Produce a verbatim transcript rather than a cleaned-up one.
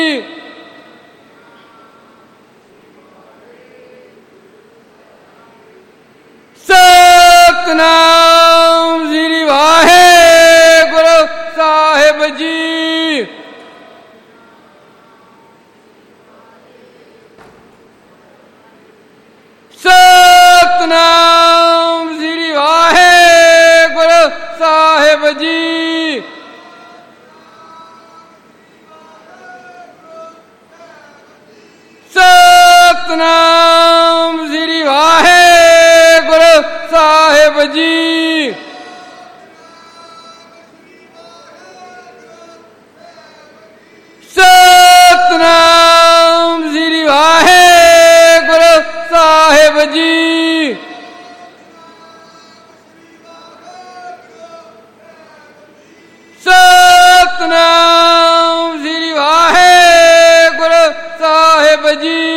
Satnam Sri Waheguru Sahib ji. Satnam Sri Waheguru Sahib ji. Satnam Sri Waheguru Sahib ji. Satnam Sri Waheguru Sahib ji. Satnam Sri Waheguru Sahib ji.